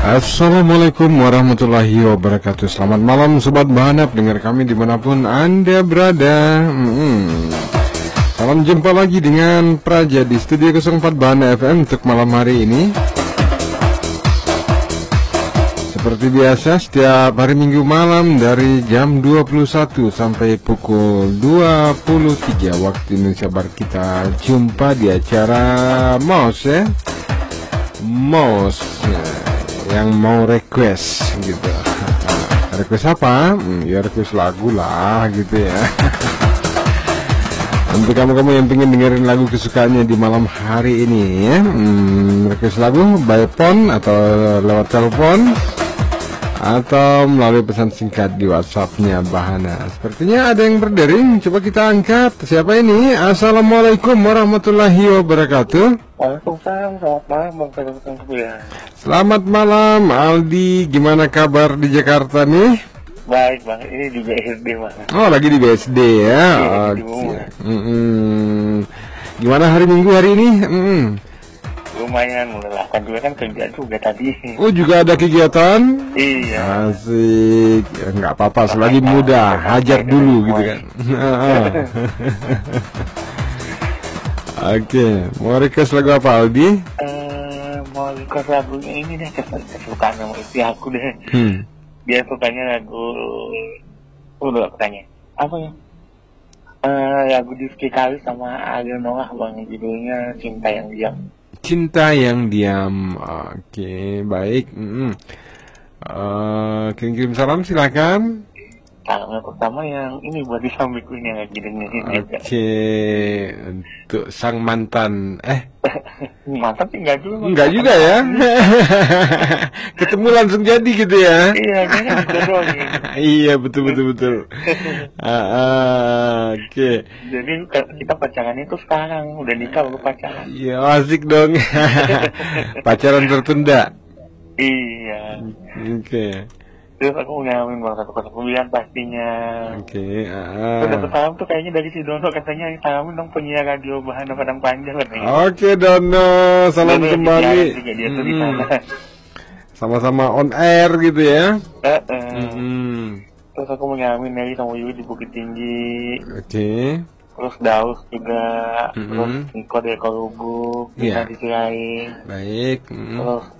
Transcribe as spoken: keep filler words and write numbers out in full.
Assalamualaikum warahmatullahi wabarakatuh. Selamat malam Sobat Bahana, dengar kami dimanapun Anda berada. hmm. Salam jumpa lagi dengan Praja di Studio nol empat Bahana F M untuk malam hari ini. Seperti biasa setiap hari Minggu malam dari jam dua puluh satu sampai pukul dua puluh tiga waktu Indonesia Barat, kita jumpa di acara Mos ya. Mos ya, yang mau request gitu. Request apa? Hmm, ya request lagu lah gitu ya. Untuk kamu-kamu yang pengen dengerin lagu kesukaannya di malam hari ini ya, hmm, request lagu by phone atau lewat telepon atau melalui pesan singkat di WhatsAppnya Bahana. Sepertinya ada yang berdering, coba kita angkat. Siapa ini? Assalamualaikum warahmatullahi wabarakatuh. Waalaikumsalam, selamat malam Bang Ferdinand. Selamat malam Aldi, gimana kabar di Jakarta nih? Baik Bang, ini di B S D Bang. Oh lagi di B S D ya? Iya, oh, di rumah. mm-mm. Gimana hari Minggu hari ini? Mm-mm. Lumayan, melelahkan juga kan kerja juga tadi. Oh juga ada kegiatan? Iya. Asik, ya, nggak apa-apa, selagi muda, hajar dulu gitu kan. Oke, mau request lagu apa Aldi? Eh, mau request lagunya ini deh, kesukaan sama istri aku deh. Hmm. Dia sukanya lagu, udah pertanyaan apa ya? Eh, lagu Rizky Kalis sama Ariel Noah Bang, judulnya Cinta Yang Diam. Cinta yang diam. Oke, baik. Mm-hmm. Uh, kirim-kirim salam silakan. Salam yang pertama yang ini buat disambiku ini yang lagi dengerin. Oke, untuk sang mantan. Eh, mantan sih enggak juga. enggak juga ya. Ketemu langsung jadi gitu ya. Iya, kayaknya gitu doang. Iya, betul betul betul. uh, uh, Oke. Okay. Jadi kita pacaran itu sekarang, udah nikah baru pacaran. Iya, asik dong. Pacaran tertunda. Iya. Oke. Okay. Terus aku ngalamin bang satu kesembilan pastinya. Oke. Okay, uh. Terus dapet salam tuh kayaknya dari si Dono, katanya salamin dong penyiar radio Bahana Padang Panjang katanya. Oke okay, Dono, salam Dono kembali. Juga dia tuh di sana. Sama-sama on air gitu ya. Uh -uh. Mm-hmm. Terus aku ngalamin Nelly sama Yui di Bukit Tinggi. Oke. Okay. Terus Daus juga, mm-hmm. Terus Niko dari Kolubuk, yeah. Di Sirain. Baik. Mm-hmm. Terus